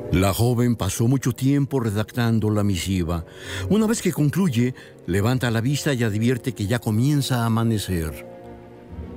La joven pasó mucho tiempo redactando la misiva. Una vez que concluye, levanta la vista y advierte que ya comienza a amanecer.